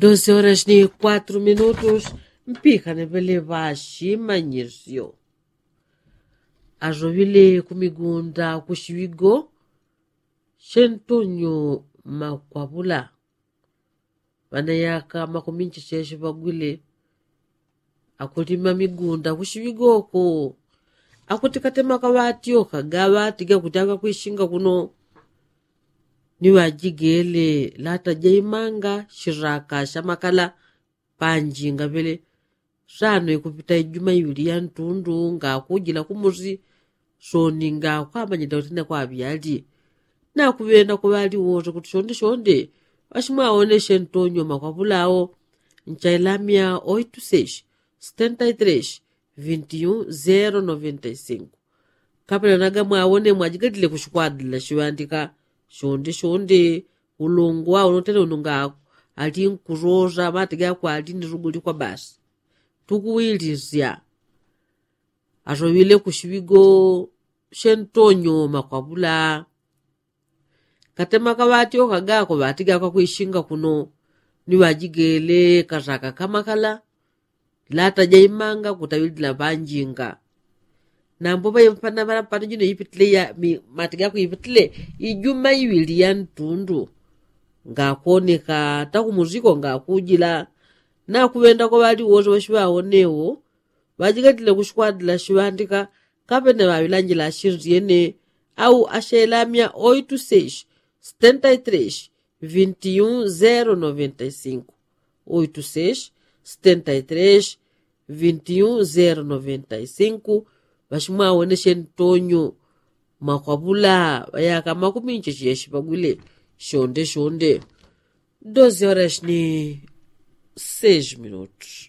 12 horas ni 4 minutos. Mpika nevele vaximanyisyo. Azovile kumigunda kuxivigo. Xentonyo makwavula. Vanayaka makuminchi xexe vagwile. Akutima migunda kuxivigoko. Akutikatema kavatiyo kagavatiga kutaka kuishinga kuno. Niwajigele lata jaimanga shiraka shamakala panjinga vele sano ikupita ijuma iwili ya ntundu nga kujila kumuzi shoni nga kwamanyida utina kwa avyali na kuvenda kubali wote kuti shonde washimwa aoneshe ntonyo makwavulao nchailamia 86 73 21 095 kapela nagamwa aone mwajigadile kushikwadila shiwandika shonde ulungu wao notele ununga ali nkuroza matiga kwa ali niruguli kwa basi tukuwilizya azovile kuxivigo xentonyo makwavula katema kavati okagako vatiga kwa kuishinga kuno niwajigele kazaka kamakala lata jaimanga kutawilila vanjinga nambo vayempana varapano jino yipitile ya matiga kuyipitile ijuma iwili ya ntundu nga kuoneka takumuziko nga kujila na kuvenda kwa vali wozo washivaonewo vajigatile kushikwadila shiwandika kapene vavilanjila ashiriyene au ashelamia 86 73 21 095 86 73 21 095 vashimwa aoneshe ntonyo makwavula vayaka makuminchi chiyeshi pagwile shonde 12 horas ni 6 minutos.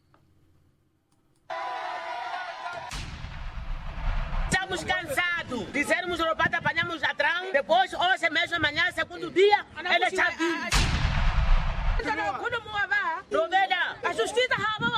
Estamos cansados. Dizermos roubada, apanhamos ladrão. Depois, hoje mesmo, amanhã, segundo dia, ele já viu. A justiça